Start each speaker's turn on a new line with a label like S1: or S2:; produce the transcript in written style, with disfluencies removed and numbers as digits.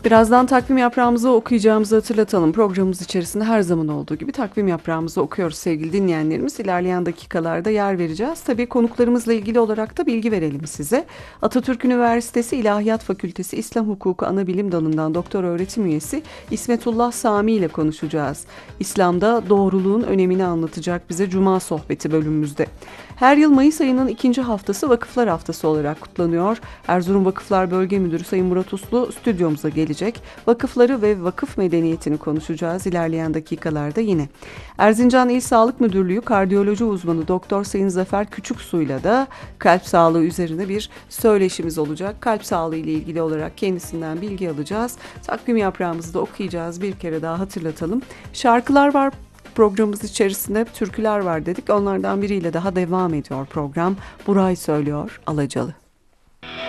S1: Birazdan takvim yaprağımızı okuyacağımızı hatırlatalım. Programımız içerisinde her zaman olduğu gibi takvim yaprağımızı okuyoruz sevgili dinleyenlerimiz. İlerleyen dakikalarda yer vereceğiz. Tabii konuklarımızla ilgili olarak da bilgi verelim size. Atatürk Üniversitesi İlahiyat Fakültesi İslam Hukuku Anabilim Dalı'ndan doktor öğretim üyesi İsmetullah Sami ile konuşacağız. İslam'da doğruluğun önemini anlatacak bize Cuma sohbeti bölümümüzde. Her yıl Mayıs ayının ikinci haftası Vakıflar Haftası olarak kutlanıyor. Erzurum Vakıflar Bölge Müdürü Sayın Murat Uslu stüdyomuza gelecek. Vakıfları ve vakıf medeniyetini konuşacağız ilerleyen dakikalarda yine. Erzincan İl Sağlık Müdürlüğü kardiyoloji uzmanı Doktor Sayın Zafer Küçüksu'yla da kalp sağlığı üzerine bir söyleşimiz olacak. Kalp sağlığı ile ilgili olarak kendisinden bilgi alacağız. Takvim yaprağımızı da okuyacağız. Bir kere daha hatırlatalım. Şarkılar var. Programımız içerisinde türküler var dedik. Onlardan biriyle daha devam ediyor program. Buray söylüyor Alacalı.